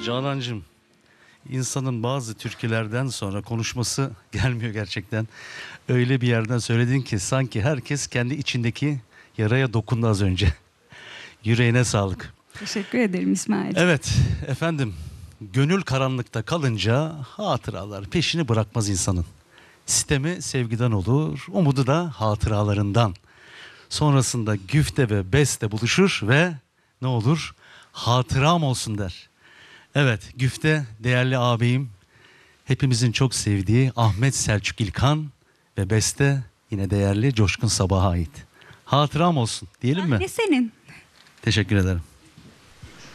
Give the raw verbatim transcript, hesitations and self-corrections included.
Canancığım, insanın bazı türkülerden sonra konuşması gelmiyor gerçekten. Öyle bir yerden söyledin ki sanki herkes kendi içindeki yaraya dokundu az önce. Yüreğine sağlık. Teşekkür ederim İsmail. Evet efendim, gönül karanlıkta kalınca hatıralar peşini bırakmaz insanın. Sistemi sevgiden olur, umudu da hatıralarından. Sonrasında güfte ve beste buluşur ve ne olur? Hatıram olsun der. Evet, güfte değerli ağabeyim, hepimizin çok sevdiği Ahmet Selçuk İlkan ve beste yine değerli Coşkun Sabah'a ait. Hatıram olsun diyelim mi? Ne senin? Teşekkür ederim.